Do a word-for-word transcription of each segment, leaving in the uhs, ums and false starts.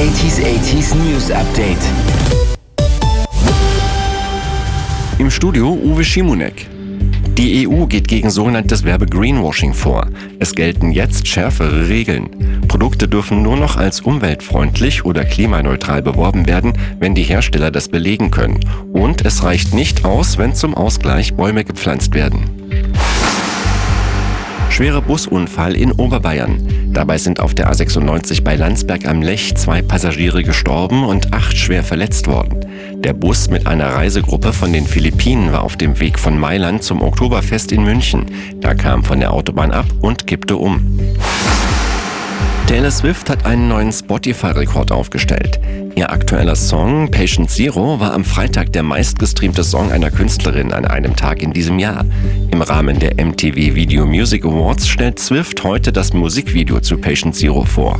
achtziger achtziger News Update. Im Studio Uwe Schimonek. Die E U geht gegen sogenanntes Werbe-Greenwashing vor. Es gelten jetzt schärfere Regeln. Produkte dürfen nur noch als umweltfreundlich oder klimaneutral beworben werden, wenn die Hersteller das belegen können. Und es reicht nicht aus, wenn zum Ausgleich Bäume gepflanzt werden. Schwerer Busunfall in Oberbayern. Dabei sind auf der A sechsundneunzig bei Landsberg am Lech zwei Passagiere gestorben und acht schwer verletzt worden. Der Bus mit einer Reisegruppe von den Philippinen war auf dem Weg von Mailand zum Oktoberfest in München. Da kam von der Autobahn ab und kippte um. Taylor Swift hat einen neuen Spotify-Rekord aufgestellt. Ihr aktueller Song Patient Zero war am Freitag der meistgestreamte Song einer Künstlerin an einem Tag in diesem Jahr. Im Rahmen der M T V Video Music Awards stellt Swift heute das Musikvideo zu Patient Zero vor.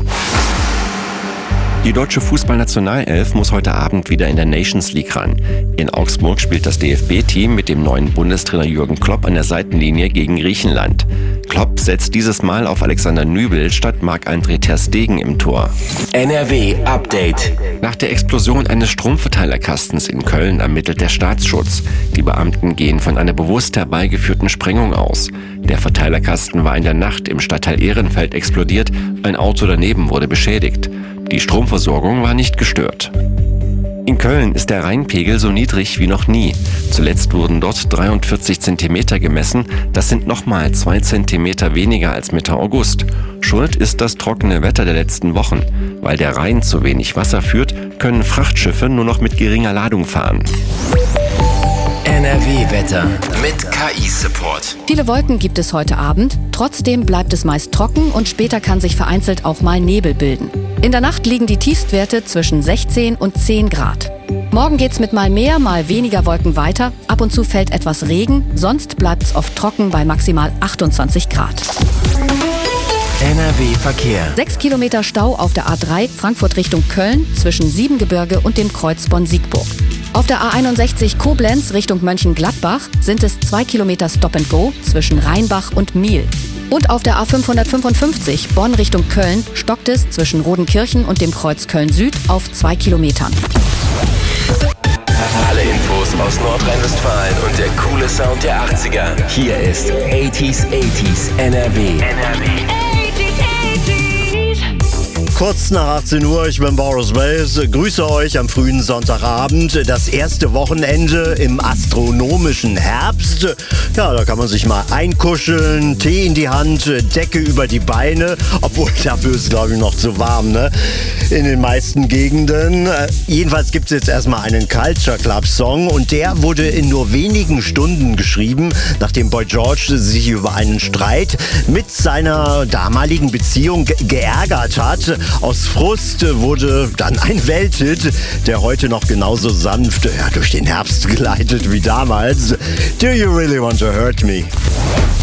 Die deutsche Fußballnationalelf muss heute Abend wieder in der Nations League ran. In Augsburg spielt das D F B-Team mit dem neuen Bundestrainer Jürgen Klopp an der Seitenlinie gegen Griechenland. Klopp setzt dieses Mal auf Alexander Nübel statt Marc-André ter Stegen im Tor. N R W Update. Nach der Explosion eines Stromverteilerkastens in Köln ermittelt der Staatsschutz. Die Beamten gehen von einer bewusst herbeigeführten Sprengung aus. Der Verteilerkasten war in der Nacht im Stadtteil Ehrenfeld explodiert, ein Auto daneben wurde beschädigt. Die Stromversorgung war nicht gestört. In Köln ist der Rheinpegel so niedrig wie noch nie. Zuletzt wurden dort dreiundvierzig Zentimeter gemessen. Das sind nochmal zwei Zentimeter weniger als Mitte August. Schuld ist das trockene Wetter der letzten Wochen. Weil der Rhein zu wenig Wasser führt, können Frachtschiffe nur noch mit geringer Ladung fahren. N R W-Wetter mit K I-Support. Viele Wolken gibt es heute Abend. Trotzdem bleibt es meist trocken und später kann sich vereinzelt auch mal Nebel bilden. In der Nacht liegen die Tiefstwerte zwischen sechzehn und zehn Grad. Morgen geht's mit mal mehr, mal weniger Wolken weiter. Ab und zu fällt etwas Regen, sonst bleibt's oft trocken bei maximal achtundzwanzig Grad. N R W-Verkehr. Sechs Kilometer Stau auf der A drei Frankfurt Richtung Köln zwischen Siebengebirge und dem Kreuz Bonn-Siegburg. Auf der A einundsechzig Koblenz Richtung Mönchengladbach sind es zwei Kilometer Stop and Go zwischen Rheinbach und Miel. Und auf der A fünfhundertfünfundfünfzig Bonn Richtung Köln stockt es zwischen Rodenkirchen und dem Kreuz Köln-Süd auf zwei Kilometern. Alle Infos aus Nordrhein-Westfalen und der coole Sound der achtziger. Hier ist achtziger achtziger N R W. N R W. Kurz nach achtzehn Uhr, ich bin Boris Bays, grüße euch am frühen Sonntagabend, das erste Wochenende im astronomischen Herbst. Ja, da kann man sich mal einkuscheln, Tee in die Hand, Decke über die Beine, obwohl dafür ist, glaube ich, noch zu warm, ne? In den meisten Gegenden. Jedenfalls gibt es jetzt erstmal einen Culture Club Song und der wurde in nur wenigen Stunden geschrieben, nachdem Boy George sich über einen Streit mit seiner damaligen Beziehung ge- geärgert hat. Aus Frust wurde dann ein Welthit, der heute noch genauso sanft ja, durch den Herbst gleitet wie damals. Do you really want to hurt me?